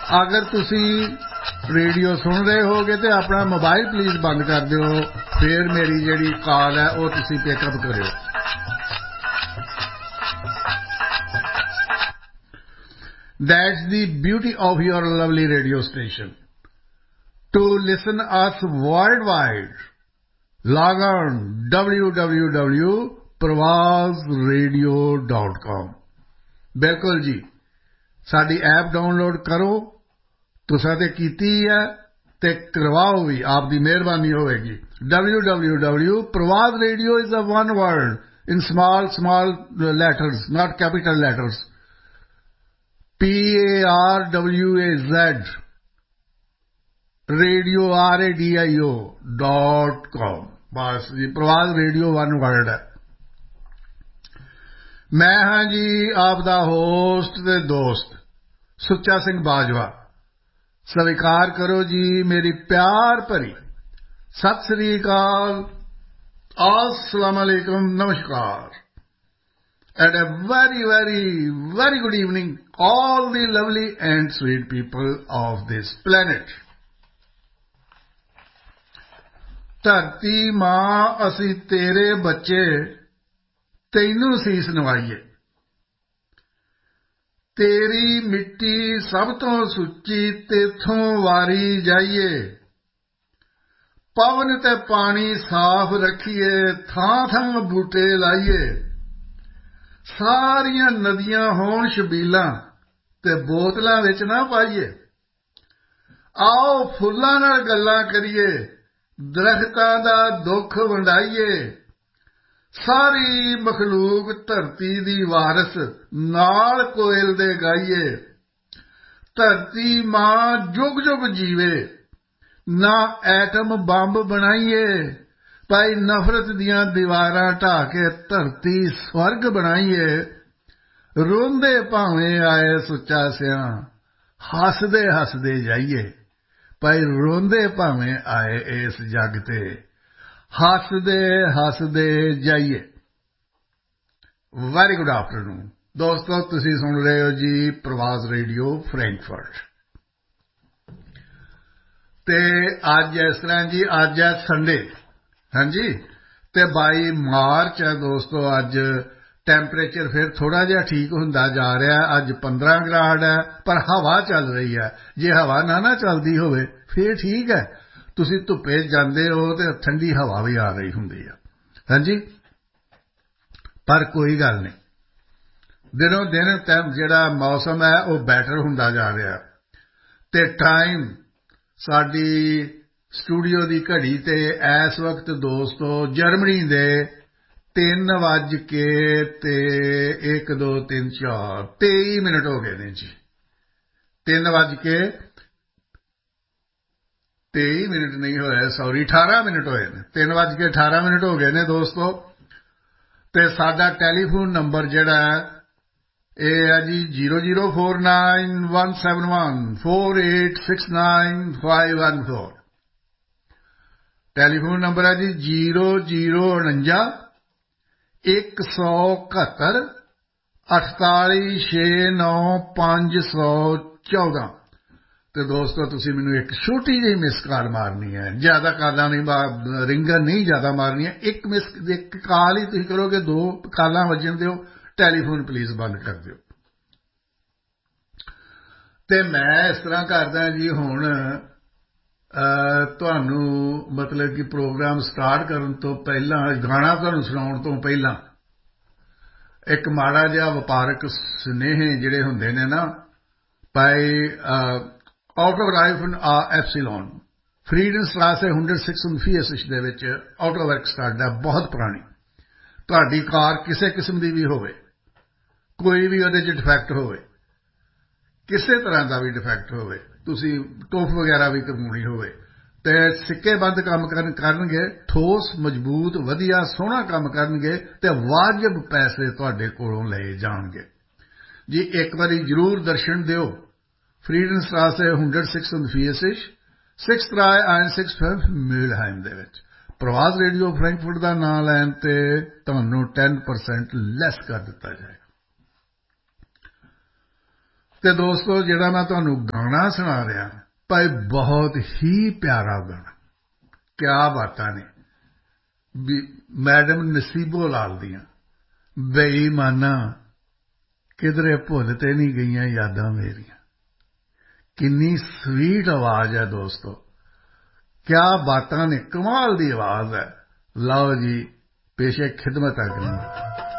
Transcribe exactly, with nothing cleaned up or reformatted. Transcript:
अगर तुसी रेडियो सुन रहे होगे तो अपना मोबाइल प्लीज बंद कर दिओ फिर मेरी जिहड़ी कॉल है वो तुसी पिकअप करियो That's the beauty of your lovely radio station. To listen us worldwide, log on w w w dot pravaz radio dot com. बिल्कुल जी साडी ऐप डाउनलोड करो तुसां ते कीती है ते करवाओ भी आपकी मेहरबानी होगी w w w dot pravaz radio is a one word in small small letters not capital letters P A R W A Z radio R A D I O dot com बस जी प्रवाज radio one word है मैं हाँ जी आपदा host ते दोस्त सुच्चा सिंह बाजवा स्वीकार करो जी मेरी प्यार भरी सत श्री अकाल अस्सलाम वालेकुम नमस्कार and a very very very good evening all the lovely and sweet people of this planet धरती मां असी तेरे बच्चे तैनू सीस नवाइए तेरी मिट्टी सब तो सुच्ची तेथों वारी जाइए पवन ते पानी साफ रखिए थां थां बूटे लाइए सारियां नदियां होण छबीलां ते बोतलां विच ना पाइए आओ फुल्लां नाल गल्लां करिए दरख्तां दा दुख वंडाइए सारी मखलूक धरती दी वारस नाल कोयल दे गाइए धरती मां जुग जुग जीवे ना एटम बंब बनाइए भाई नफरत दियां दीवारां ढा के धरती स्वर्ग बनाइए रोंदे भावें आए सुच्चा सियां हसदे हसदे जाइए भाई रोंदे भावें आए इस जग ते हसदे हसदे जाइए वेरी गुड आफ्टरनून दोस्तों तुसी सुन रहे हो जी प्रवाज रेडियो फ्रैंकफर्ट ते अज इस तरह जी अज है संडे हाँ जी ते बाई मार्च है दोस्तों अज टैंपरेचर फिर थोड़ा जिहा ठीक हुंदा जा रहा है अज पंद्रह ग्राड है पर हवा चल रही है जे हवा ना ना चलदी होवे फिर ठीक है तुसी धुप्पे जांदे हो ते ठंडी हवा भी आ रही हुंदी है हाँ जी पर कोई गल नहीं दिनों दिन जिहड़ा मौसम है वो बैटर हुंदा जा रहा ते टाइम साडी स्टूडियो की घड़ी ते इस वक्त दोस्तों जर्मनी दे तीन वज के ते एक दो तीन चार तेई मिनट हो गए ने जी तीन वज के तेई मिनट नहीं होए सॉरी अठारह मिनट होए ने तीन वज के अठारह मिनट हो गए ने दोस्तों ते साडा टैलीफोन नंबर जिहड़ा है ये है जी zero zero four nine one seven one four eight six nine five one four telephone number है जी जीरो जीरो उनंजा एक सौ कहत्तर अठताली छे नौ पांच सौ चौदह तो दोस्तों तुसी मैनू एक छोटी जी मिस कॉल मारनी है ज्यादा कॉलां नहीं रिंगर नहीं ज्यादा मारनी है एक मिस एक कॉल ही तुसी करोगे दो कॉलां वजन दिओ टेलीफोन प्लीज बंद कर दिओ ते मैं इस तरह करदा जी हुण ਤੁਹਾਨੂੰ मतलब कि प्रोग्राम स्टार्ट करन तो पहला गाना ਤੁਹਾਨੂੰ ਸੁਣਾਉਣ ਤੋਂ ਪਹਿਲਾਂ एक माड़ा जिहा ਵਪਾਰਕ ਸੁਨੇਹੇ ਜਿਹੜੇ ਹੁੰਦੇ ਨੇ ਨਾ ਬਾਈ ਆਟੋਗ੍ਰਾਫਨ ਆ ਐਪਸੀਲੋਨ ਫਰੀਡਨ ਸਟ੍ਰਾਸੇ ਇੱਕ ਸੌ ਛੇ ਫੀਐਸਐਸ ਦੇ ਵਿੱਚ ਆਟੋ ਵਰਕ ਸਾਡਾ ਬਹੁਤ ਪੁਰਾਣੀ ਤੁਹਾਡੀ ਕਾਰ ਕਿਸੇ ਕਿਸਮ ਦੀ ਵੀ ਹੋਵੇ ਕੋਈ ਵੀ ਉਹਦੇ ਚ ਡਿਫੈਕਟ ਹੋਵੇ ਕਿਸੇ ਤਰ੍ਹਾਂ ਦਾ ਵੀ ਡਿਫੈਕਟ ਹੋਵੇ ਤੁਸੀਂ ਟੋਫ ਵਗੈਰਾ ਵੀ ਕਰਵਾਉਣੀ ਹੋਵੇ ਤੇ ਸਿੱਕੇ ਬੰਦ ਕੰਮ ਕਰਨ ਕਰਨਗੇ ਠੋਸ ਮਜ਼ਬੂਤ ਵਧੀਆ ਸੋਹਣਾ ਕੰਮ ਕਰਨਗੇ ਤੇ ਵਾਜਬ ਪੈਸੇ ਤੁਹਾਡੇ ਕੋਲੋਂ ਲਏ ਜਾਣਗੇ ਜੀ ਇੱਕ ਵਾਰੀ ਜ਼ਰੂਰ ਦਰਸ਼ਨ ਦਿਓ ਫਰੀਡਨ ਸਟ੍ਰਾਸੇ ਇੱਕ ਸੌ ਛੇ ਫੀਐਸਐਸ ਛੇ drei eins six fünf ਮਿਲਹਾਈਮ ਦੇ ਵਿੱਚ ਪ੍ਰਵਾਜ਼ ਰੇਡੀਓ ਫਰੈਂਕਫਰਟ ਦਾ ਨਾਮ ਲੈਣ ਤੇ ਤੁਹਾਨੂੰ ten percent ਲੈਸ ਕਰ ਦਿੱਤਾ ਜਾਏਗਾ ਤੇ ਦੋਸਤੋ ਜਿਹੜਾ ਮੈਂ ਤੁਹਾਨੂੰ ਗਾਣਾ ਸੁਣਾ ਰਿਹਾ ਭਾਈ ਬਹੁਤ ਹੀ ਪਿਆਰਾ ਗਾਣਾ ਕਿਆ ਬਾਤਾਂ ਨੇ ਵੀ ਮੈਡਮ ਨਸੀਬੋ ਲਾਲ ਦੀਆਂ ਬੇਈਮਾਨਾ ਕਿਧਰੇ ਭੁੱਲ ਤੇ ਨਹੀਂ ਗਈਆਂ ਯਾਦਾਂ ਮੇਰੀਆਂ ਕਿੰਨੀ ਸਵੀਟ ਆਵਾਜ਼ ਹੈ ਦੋਸਤੋ ਕਿਆ ਬਾਤਾਂ ਨੇ ਕਮਾਲ ਦੀ ਆਵਾਜ਼ ਹੈ ਲਓ ਜੀ ਪੇਸ਼ ਹੈ ਖਿਦਮਤ ਹੈ